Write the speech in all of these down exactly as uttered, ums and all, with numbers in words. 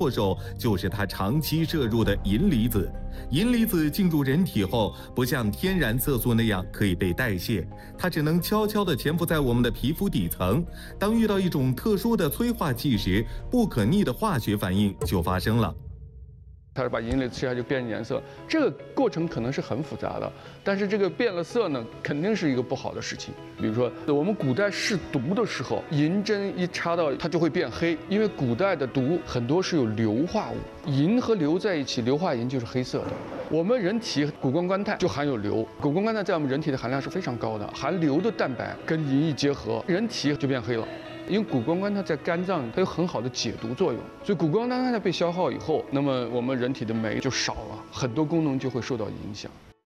祸首就是它长期摄入的银离子。银离子进入人体后，不像天然色素那样可以被代谢，它只能悄悄地潜伏在我们的皮肤底层。当遇到一种特殊的催化剂时，不可逆的化学反应就发生了。 它把银离子吃下就变颜色，这个过程可能是很复杂的，但是这个变了色呢，肯定是一个不好的事情。比如说，我们古代试毒的时候，银针一插到它就会变黑，因为古代的毒很多是有硫化物，银和硫在一起，硫化银就是黑色的。我们人体谷胱甘肽就含有硫，谷胱甘肽在我们人体的含量是非常高的，含硫的蛋白跟银一结合，人体就变黑了。因为谷胱甘肽在肝脏它有很好的解毒作用，所以谷胱甘肽被消耗以后，那么我们人体的酶就少了，很多功能就会受到影响。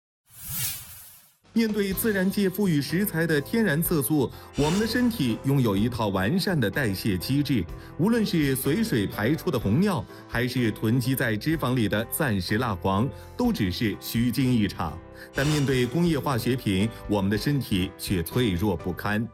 面对自然界赋予食材的天然色素，我们的身体拥有一套完善的代谢机制。无论是随水排出的红尿，还是囤积在脂肪里的暂时蜡黄，都只是虚惊一场。但面对工业化学品，我们的身体却脆弱不堪。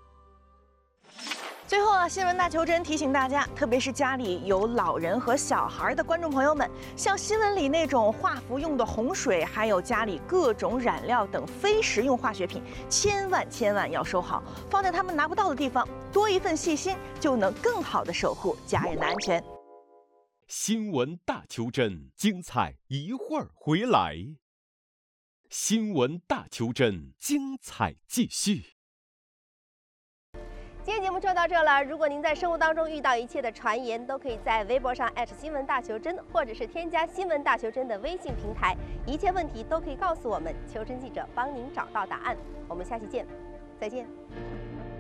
最后啊，新闻大求真提醒大家，特别是家里有老人和小孩的观众朋友们，像新闻里那种化服用的洪水，还有家里各种染料等非食用化学品，千万千万要收好，放在他们拿不到的地方。多一份细心，就能更好的守护家人的安全。 新闻大求真，精彩一会儿回来。新闻大求真，精彩继续。 今天节目就到这了。如果您在生活当中遇到一切的传言，都可以在微博上艾特新闻大求真，或者是添加新闻大求真的微信平台，一切问题都可以告诉我们，求真记者帮您找到答案。我们下期见，再见。